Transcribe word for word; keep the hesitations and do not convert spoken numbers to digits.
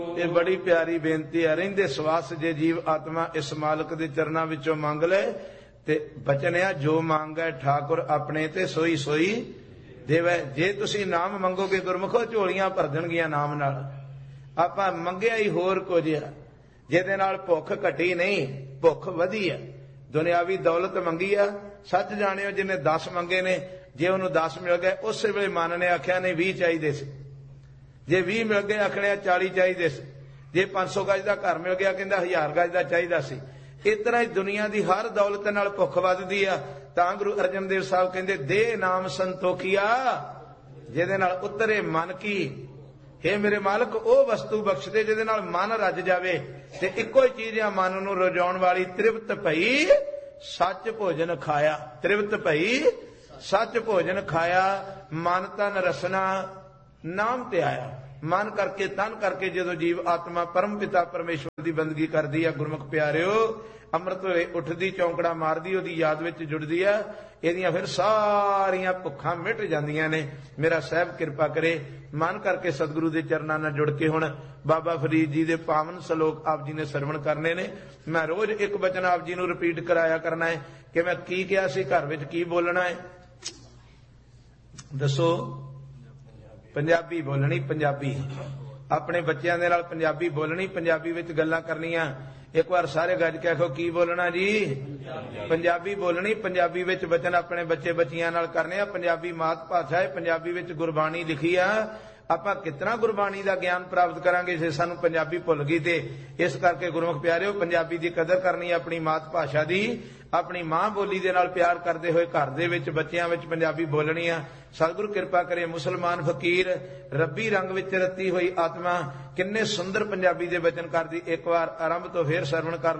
ये बड़ी प्यारी बेनती है। रहिंदे सवास जे जीव आत्मा इस मालक दे चरनां विचों मंग ले ते बचन है जो मांगे ठाकुर अपने ते सोई सोई देवै। जे तुसी नाम मंगोगे गुरमुखो झोलियां भर देणगीਆਂ नाम नाल। आपां मंगिया ही होर कुछ आ जिहदे नाल भुख घटी नहीं भुख वधी है। दुनियावी दौलत मंगी आ सच जाणिओ जिन्हें दस मंगे ने जे उहनूं दस मिल गए उस वेले मन ने आख्या नहीं बीह चाहीदे सी। जे बीह मिल गए आखणे चाली चाहीदे सी। जे पांच सौ गज का घर मिल गया कहंदा हजार गज का चाहीदा सी। इस तरह ही दुनिया की हर दौलत नाल भुख वधदी आ। तां गुरु अर्जन देव साहब कहंदे दे नाम संतोखिया जिहदे नाल उतरे मन की। हे मेरे मालक ओ वस्तु बख्श दे जिहदे नाल मन रज जावे ते इक्को ही चीज आ मन नूं रजाउण वाली तृप्त भई सच भोजन खाया। तृप्त भई सच भोजन खाया। मन तन रसना नाम ते आया। मन करके तन करके जो जीव आत्मा परम पिता परमेश्वर की बंदगी करती है गुरमुख प्यारिओ अमृत वेले उठदी चौंकड़ा मारदी ओदी याद विच जुड़दी है। इहदियां फिर सारियां भुखां मिट जांदियां ने। मेरा साहब कृपा करे मन करके सतगुरु के चरनां नाल जुड़ के हुण बाबा फरीद जी के पावन सलोक आप जी ने सरवण करने ने। मैं रोज एक वचन आप जी नूं रिपीट कराया करना है कि मैं की कहा सी घर विच की बोलना है दसो। पंजाबी बोलनी पंजाबी अपने बच्चों के नाल पंजाबी बोलनी पंजाबी विच गल्लां करनियां। एक बार सारे गज के आखो की बोलना जी पंजाबी बोलनी पंजाबी विच वचन अपने बच्चे बच्चियां नाल करने आ। पंजाबी मात भाषा है पंजाबी विच गुरबाणी लिखी आ। आपां कितना गुरबाणी का ज्ञान प्राप्त करांगे जे सानू पंजाबी भुल गई। ते इस करके गुरमुख प्यारिओ पंजाबी की कदर करनी है अपनी मात भाषा की। अपनी मां बोली दे नाल प्यार करते हुए घर दे विच बच्चियां विच पंजाबी बोलनी आ। सतगुरु कृपा करे मुसलमान फकीर रब्बी रंग विच रती हुई आत्मा किन्ने सुंदर पंजाबी दे वचन करदी। एक बार आरंभ तो फिर सरवण कर